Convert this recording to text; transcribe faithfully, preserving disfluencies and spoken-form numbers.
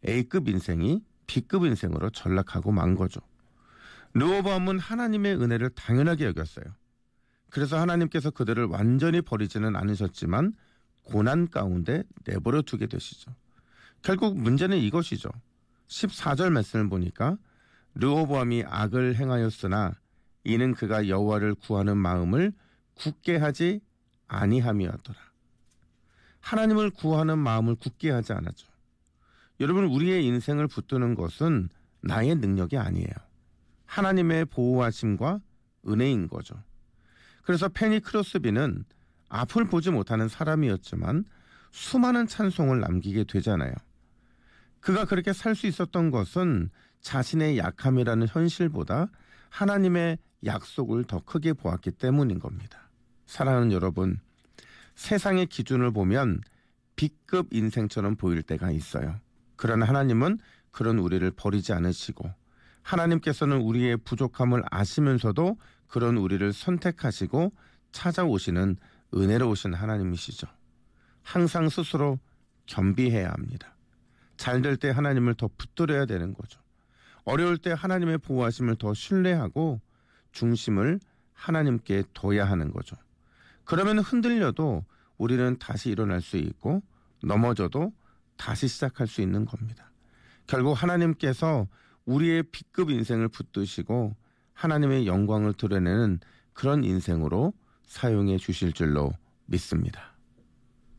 A급 인생이 B급 인생으로 전락하고 만 거죠. 르호보암은 하나님의 은혜를 당연하게 여겼어요. 그래서 하나님께서 그들을 완전히 버리지는 않으셨지만 고난 가운데 내버려 두게 되시죠. 결국 문제는 이것이죠. 십사 절 말씀을 보니까 르호보암이 악을 행하였으나 이는 그가 여호와를 구하는 마음을 굳게 하지 아니함이었더라. 하나님을 구하는 마음을 굳게 하지 않았죠. 여러분, 우리의 인생을 붙드는 것은 나의 능력이 아니에요. 하나님의 보호하심과 은혜인 거죠. 그래서 페니 크로스비는 앞을 보지 못하는 사람이었지만 수많은 찬송을 남기게 되잖아요. 그가 그렇게 살 수 있었던 것은 자신의 약함이라는 현실보다 하나님의 약속을 더 크게 보았기 때문인 겁니다. 사랑하는 여러분, 세상의 기준을 보면 B급 인생처럼 보일 때가 있어요. 그러나 하나님은 그런 우리를 버리지 않으시고 하나님께서는 우리의 부족함을 아시면서도 그런 우리를 선택하시고 찾아오시는 은혜로우신 하나님이시죠. 항상 스스로 겸비해야 합니다. 잘 될 때 하나님을 더 붙들어야 되는 거죠. 어려울 때 하나님의 보호하심을 더 신뢰하고 중심을 하나님께 둬야 하는 거죠. 그러면 흔들려도 우리는 다시 일어날 수 있고 넘어져도 다시 시작할 수 있는 겁니다. 결국 하나님께서 우리의 B급 인생을 붙드시고 하나님의 영광을 드러내는 그런 인생으로 사용해 주실 줄로 믿습니다.